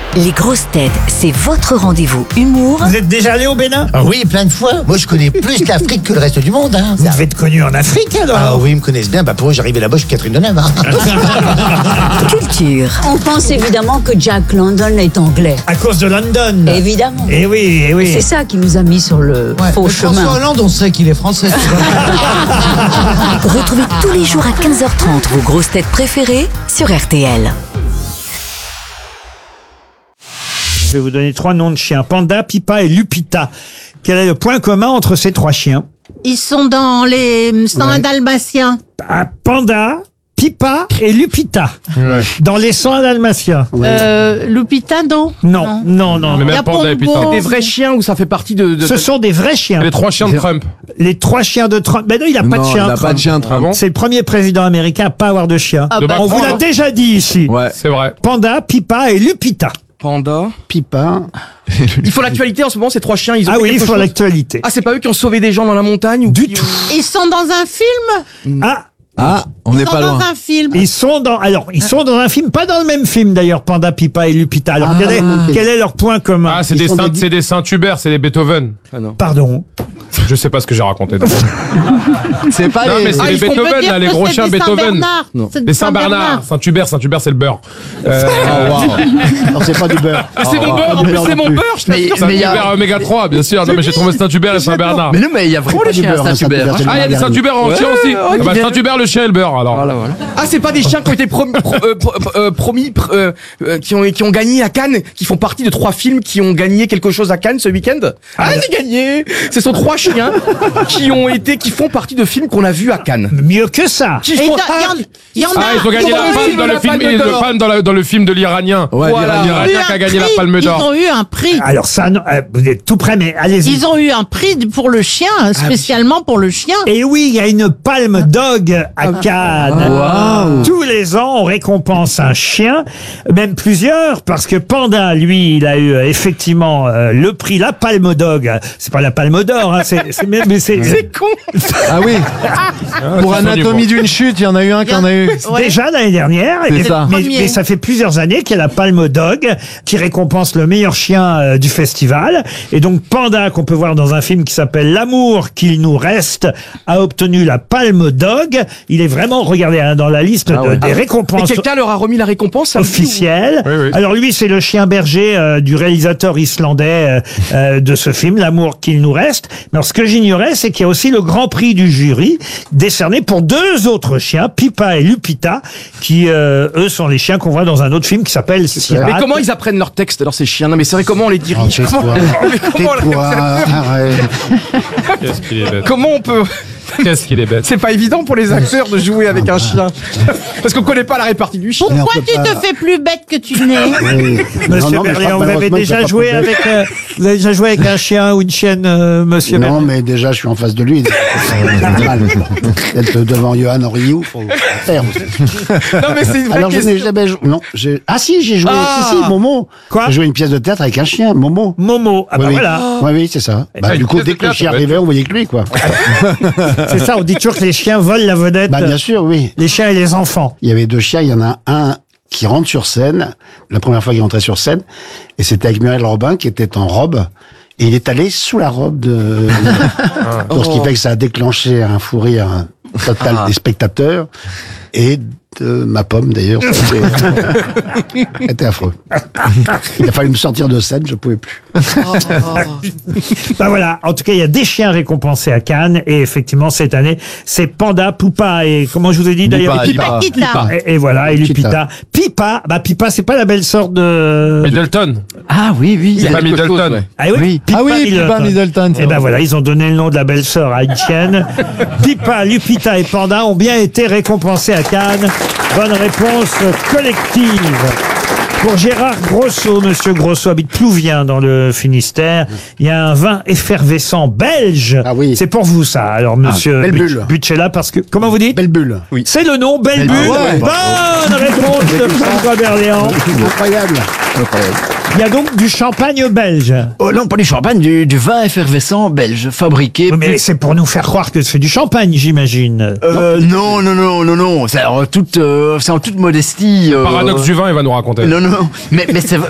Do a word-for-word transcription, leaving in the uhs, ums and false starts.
Les grosses têtes, c'est votre rendez-vous humour. Vous êtes déjà allé au Bénin? Ah oui, plein de fois. Moi, je connais plus l'Afrique que le reste du monde. Hein. Vous devez être connu en Afrique, alors? Ah oui, ils me connaissent bien. Bah, pour eux, j'arrivais là-bas, je suis Catherine Deneuve. Hein. Culture. On pense évidemment que Jack London est anglais. À cause de London. Évidemment. Eh oui, eh oui. C'est ça qui nous a mis sur le Ouais, faux mais chemin. François Hollande, on sait qu'il est français. Retrouvez tous les jours à quinze heures trente vos grosses têtes préférées sur R T L. Je vais vous donner trois noms de chiens. Panda, Pipa et Lupita. Quel est le point commun entre ces trois chiens? Ils sont dans les cent un dalmatiens. Ah, Panda, Pipa et Lupita. Ouais. Dans les cent dalmatiens. Euh, Lupita, non? Non, non, non. Mais non. Y a même Panda et Pombo. Pita. Des vrais chiens ou ça fait partie de... de- Ce sont des vrais chiens. Les trois chiens de Trump. Les trois chiens de Trump. Mais non, il n'a pas de chien. il n'a pas Trump. de chien, Trump. Ah bon? C'est le premier président américain à pas avoir de chien. Ah De bah, On Macron, vous l'a hein. déjà dit ici. Ouais. C'est vrai. Panda, Pipa et Lupita. Panda. Pipa. Il faut l'actualité en ce moment, ces trois chiens, ils ont Ah fait oui, il quelque faut chose. l'actualité. Ah, c'est pas eux qui ont sauvé des gens dans la montagne ou Du qui tout. ont- Ils sont dans un film? Ah, Ah, on Ils n'est sont pas dans loin. un film. ils sont dans. Alors, ils sont dans un film, pas dans le même film d'ailleurs. Panda, Pipa et Lupita. Alors, quel est, quel est leur point commun? Ah, c'est des, Saint- c'est des Saint-Hubert, c'est des Beethoven. Ah non. Pardon. Je sais pas ce que j'ai raconté. C'est pas Non, les... mais c'est Ah, les il faut Beethoven, pas dire là, les que gros c'est chiens des Beethoven. Saint-Bernard. Non. C'est Les des Saint-Bernard. Saint-Hubert, Saint-Hubert, c'est le beurre. Euh, Alors, c'est pas du beurre. Ah, c'est mon beurre, en plus c'est mon beurre, je t'assure. Saint-Hubert oméga trois, bien sûr. Non, mais j'ai trouvé Saint-Hubert et Saint-Bernard. Mais non, mais il y a vraiment pas les du chiens beurre, hein, Saint-Hubert. Saint-Hubert, Ah, il y a des Saint-Hubert en chien aussi. Ah bah, Saint-Hubert, le chien et le beurre, alors. Voilà, voilà. Ah, c'est pas des chiens qui ont été promis, pro- euh, pro- euh, promis pr- euh, euh, qui ont qui ont gagné à Cannes, qui font partie de trois films qui ont gagné quelque chose à Cannes ce week-end. Ah, j'ai gagné. Ce sont trois chiens qui ont été, qui font partie de films qu'on a vus à Cannes. Mieux que ça. Qui Et il y font- en- il y en Ah, a. ils ont gagné Dans la le palme film, dans le la film, Palme et d'Or. le palme dans, la- dans le film de l'Iranien. Ouais, Voilà. l'Iranien. L'Iranien qui a gagné la palme d'or. Ils ont eu un prix. Alors ça, non, euh, vous êtes tout près, mais allez-y. Ils ont eu un prix pour le chien, spécialement pour le chien. Et oui, il y a une palme dog à Cannes. Waouh. Tous les ans, on récompense un chien, même plusieurs, parce que Panda, lui, il a eu euh, effectivement euh, le prix, la palme dog. C'est pas la palme d'or, hein, c'est, c'est, mais mais c'est, C'est con. Ah oui. Pour c'est Anatomie d'une chute, il y en a eu un qui en a eu. Ouais. déjà l'année dernière. C'est et- ça. Mais, Premier. mais ça fait plusieurs années qu'il y a la palme dog qui récompense le meilleur chien euh, du festival. Et donc Panda, qu'on peut voir dans un film qui s'appelle L'amour qu'il nous reste, a obtenu la palme dog. Il est vraiment, regardez, hein, dans la liste Ah de- ouais. des Et récompenses quelqu'un leur a remis la récompense ça me dit, officiel. Oui, oui. Alors lui, c'est le chien berger euh, du réalisateur islandais euh, euh, de ce film, L'amour qu'il nous reste. Mais alors, ce que j'ignorais, c'est qu'il y a aussi le grand prix du jury décerné pour deux autres chiens, Pipa et Lupita, qui euh, eux sont les chiens qu'on voit dans un autre film qui s'appelle Mais Sirach. comment ils apprennent leur texte alors ces chiens? Non mais c'est vrai, comment on les dirige? Oh, tais-toi. Comment, mais comment, on les- Tais-toi, arrête. Qu'est-ce qu'il est bête. comment on peut? Qu'est-ce qu'il est bête. C'est pas évident pour les acteurs de jouer avec un chien. Parce qu'on connaît pas la répartie du chien. Pourquoi on peut tu pas- te fais plus bête que tu n'es? Oui. Monsieur Non, non, mais Berléand, pas- vous avez malheureusement, il déjà fait pas joué problème. avec, euh, vous avez déjà joué avec un chien ou une chienne, euh, Monsieur Non, Berléand? mais déjà, je suis en face de lui. C'est normal. Être devant Johan Rioux, faut faire aussi. Non mais c'est une vraie Alors, je question. n'ai jamais joué. Non, j'ai. Ah, si, j'ai joué. Ah. Si, si, Momo. Quoi J'ai joué une pièce de théâtre avec un chien, Momo. Momo. Ah bah oui, oui. voilà. Oui, oui, c'est ça. Bah, Ah, du une coup, pièce dès de que le théâtre, chien ouais. arrivait, on voyait que lui, quoi. C'est ça, on dit toujours que les chiens volent la vedette. Bah, bien sûr, oui. Les chiens et les enfants. Il y avait deux chiens, il y en a un qui rentre sur scène, la première fois qu'il rentrait sur scène, et c'était avec Muriel Robin qui était en robe, et il est allé sous la robe de... Donc, ce qui fait que ça a déclenché un fou rire total des spectateurs, et de ma pomme d'ailleurs, c'était c'était affreux. Il a fallu me sortir de scène, je pouvais plus. Bah voilà, en tout cas, il y a des chiens récompensés à Cannes, et effectivement, cette année, c'est Panda, Poupa, et comment je vous ai dit d'ailleurs, Pipa, et Pipa. Pipa. Et, et voilà, et Lupita. Pipa, bah Pipa, c'est pas la belle sorte de... Middleton. Ah oui, oui. C'est pas Middleton. Ah oui, Oui. Pippa Ah oui, Pipa Middleton. Et ben voilà, ils ont donné le nom de la belle sœur à une chienne. Pipa, Lupita et Panda ont bien été récompensés à Cannes. Bonne réponse collective. Pour Gérard Grosso, Monsieur Grosso habite Plouvien dans le Finistère. Il y a un vin effervescent belge. Ah oui. C'est pour vous ça. Alors Monsieur Belle But- Bulle. Butchella, parce que comment vous dites? Belle bulle. C'est le nom Belle Belle Bulle. Bulle, ouais. Bonne réponse de François Berléand. Incroyable. Il y a donc du champagne belge. Oh non, pas du champagne, du, du vin effervescent belge, fabriqué. Oui, mais c'est pour nous faire croire que c'est du champagne, j'imagine. Euh, non, non, non, non, non. C'est alors toute, euh, c'est en toute modestie. euh, Paradoxe du vin, il va nous raconter. Non, non, mais, mais c'est